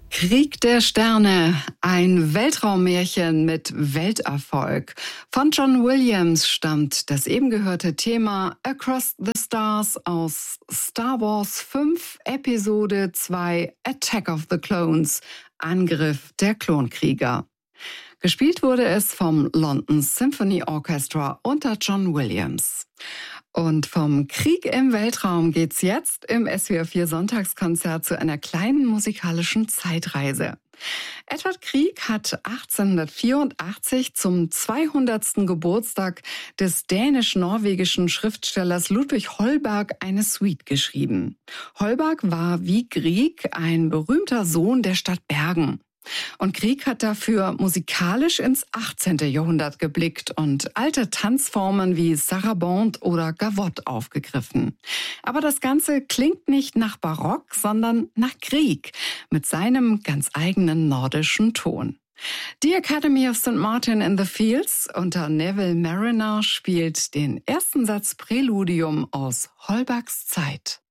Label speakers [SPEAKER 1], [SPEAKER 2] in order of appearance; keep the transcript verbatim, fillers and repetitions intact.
[SPEAKER 1] Krieg der Sterne, ein Weltraummärchen mit Welterfolg. Von John Williams stammt das eben gehörte Thema Across the Stars aus Star Wars fünf, Episode zwei, Attack of the Clones, Angriff der Klonkrieger. Gespielt wurde es vom London Symphony Orchestra unter John Williams. Und vom Krieg im Weltraum geht's jetzt im S W R vier Sonntagskonzert zu einer kleinen musikalischen Zeitreise. Edvard Grieg hat achtzehnhundertvierundachtzig zum zweihundertsten Geburtstag des dänisch-norwegischen Schriftstellers Ludwig Holberg eine Suite geschrieben. Holberg war wie Grieg ein berühmter Sohn der Stadt Bergen. Und Grieg hat dafür musikalisch ins achtzehnten Jahrhundert geblickt und alte Tanzformen wie Sarabande oder Gavotte aufgegriffen. Aber das Ganze klingt nicht nach Barock, sondern nach Grieg mit seinem ganz eigenen nordischen Ton. Die Academy of Saint Martin in the Fields unter Neville Marriner spielt den ersten Satz Präludium aus Holbergs Zeit.